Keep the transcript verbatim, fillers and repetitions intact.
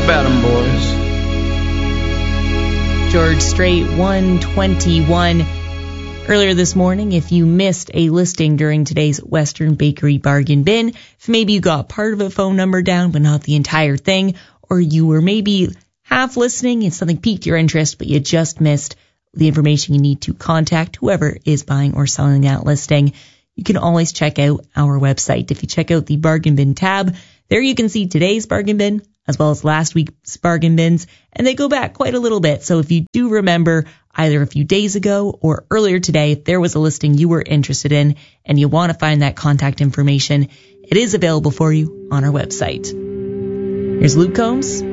about 'em, boys. George Strait, one twenty-one. Earlier this morning, if you missed a listing during today's Western Bakery Bargain Bin, if maybe you got part of a phone number down but not the entire thing, or you were maybe half listening and something piqued your interest but you just missed the information you need to contact whoever is buying or selling that listing, you can always check out our website. If you check out the Bargain Bin tab, there you can see today's Bargain Bin as well as last week's Bargain Bins, and they go back quite a little bit. So if you do remember either a few days ago or earlier today, if there was a listing you were interested in and you want to find that contact information, it is available for you on our website. Here's Luke Combs